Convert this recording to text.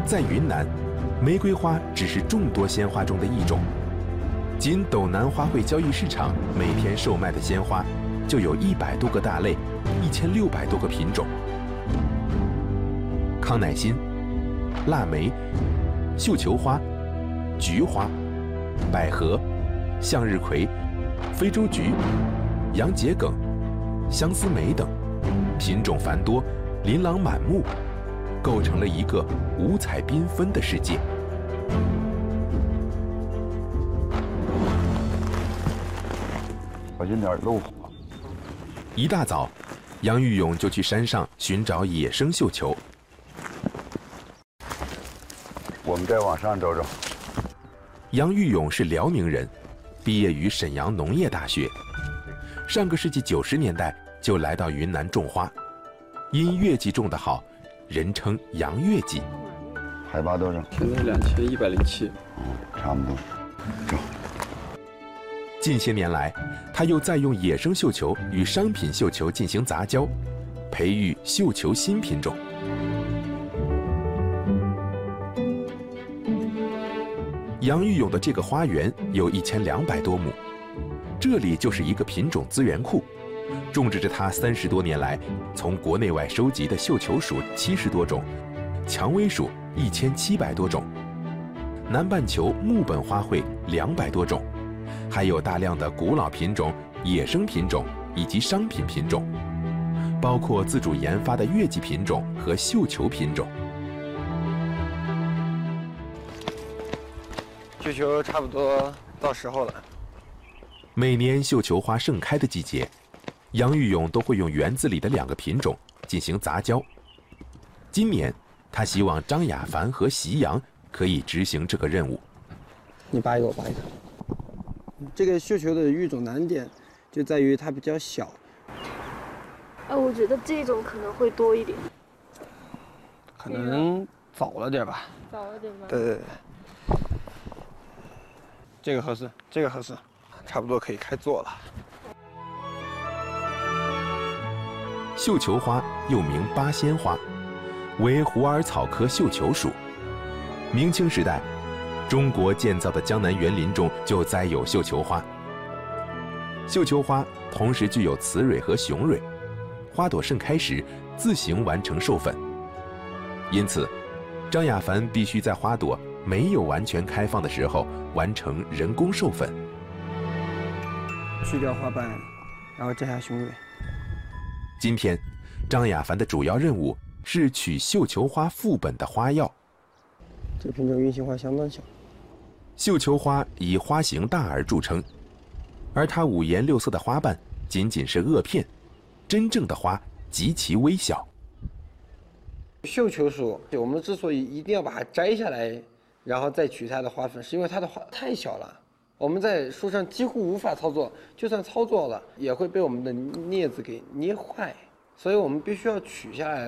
在云南，玫瑰花只是众多鲜花中的一种。仅斗南花卉交易市场每天售卖的鲜花，就有100多个大类，1600多个品种。康乃馨、腊梅、绣球花、菊花、百合、向日葵、非洲菊、洋桔梗、相思梅等，品种繁多，琳琅满目，构成了一个五彩缤纷的世界。 小心点，漏火。 一大早，杨玉勇就去山上寻找野生绣球。 我们再往上找找。 杨玉勇是辽宁人，毕业于沈阳农业大学。上个世纪90年代就来到云南种花，因月季种得好，人称杨月季。 海拔多少？ 现在2107。 差不多。走。 近些年来，他又在用野生绣球与商品绣球进行杂交，培育绣球新品种。杨玉勇的这个花园有1200多亩，这里就是一个品种资源库，种植着他30多年来从国内外收集的绣球属70多种，蔷薇属1700多种，南半球木本花卉200多种，还有大量的古老品种、野生品种以及商品品种，包括自主研发的月季品种和绣球品种。 绣球差不多到时候了。 每年绣球花盛开的季节，杨玉勇都会用园子里的2个品种进行杂交。今年，他希望张雅凡和席阳可以执行这个任务。 你拔一个，我拔一个。这个绣球的育种难点就在于它比较小。 我觉得这种可能会多一点。 可能早了点吧。 早了点吧。 对。这个合适，这个合适，差不多可以开做了。 绣球花又名八仙花，为虎耳草科绣球属。明清时代，中国建造的江南园林中就栽有绣球花。绣球花同时具有雌蕊和雄蕊，花朵盛开时自行完成授粉。因此，张雅凡必须在花朵没有完全开放的时候完成人工授粉。 去掉花瓣，然后摘下雄蕊。 今天，张雅凡的主要任务是取绣球花副本的花药。 这个品种运行花相当小。 绣球花以花型大而著称，而它5颜6色的花瓣仅仅是萼片，真正的花极其微小。 绣球属，我们之所以一定要把它摘下来，然后再取它的花粉，是因为它的花太小了，我们在树上几乎无法操作，就算操作了，也会被我们的镊子给捏坏，所以我们必须要取下来。